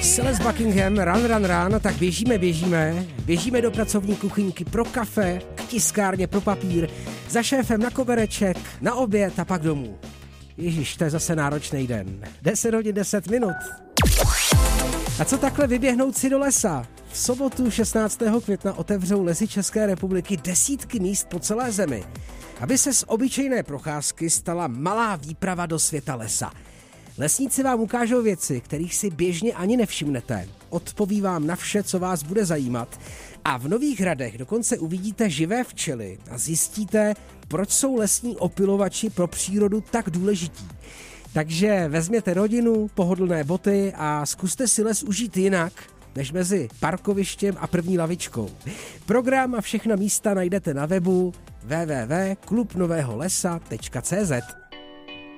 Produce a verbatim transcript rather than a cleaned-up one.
Celeste Buckingham, Run, Run, Run, tak běžíme, běžíme, běžíme do pracovní kuchyňky pro kafe, k tiskárně pro papír, za šéfem na kobereček, na oběd a pak domů. Ježiš, to je zase náročný den. deset hodin deset minut. A co takhle vyběhnout si do lesa? V sobotu šestnáctého května otevřou Lesy České republiky desítky míst po celé zemi, aby se z obyčejné procházky stala malá výprava do světa lesa. Lesníci vám ukážou věci, kterých si běžně ani nevšimnete. Odpoví vám na vše, co vás bude zajímat. A v Nových Hradech dokonce uvidíte živé včely a zjistíte, proč jsou lesní opylovači pro přírodu tak důležití. Takže vezměte rodinu, pohodlné boty a zkuste si les užít jinak, než mezi parkovištěm a první lavičkou. Program a všechna místa najdete na webu w w w tečka klub nového lesa tečka c z.